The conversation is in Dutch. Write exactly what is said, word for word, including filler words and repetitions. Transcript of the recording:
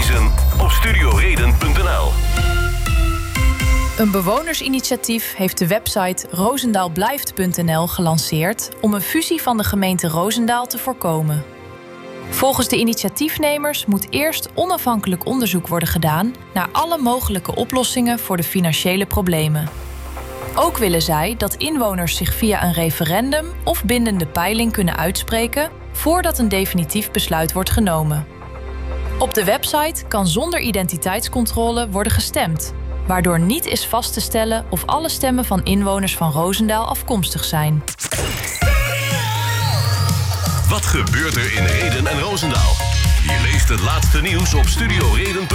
Lezen op studioreden punt n l. Een bewonersinitiatief heeft de website roosendaalblijft punt n l gelanceerd om een fusie van de gemeente Roosendaal te voorkomen. Volgens de initiatiefnemers moet eerst onafhankelijk onderzoek worden gedaan naar alle mogelijke oplossingen voor de financiële problemen. Ook willen zij dat inwoners zich via een referendum of bindende peiling kunnen uitspreken voordat een definitief besluit wordt genomen. Op de website kan zonder identiteitscontrole worden gestemd, waardoor niet is vast te stellen of alle stemmen van inwoners van Roosendaal afkomstig zijn. Wat gebeurt er in Rheden en Roosendaal? Je leest het laatste nieuws op studioreden punt n l.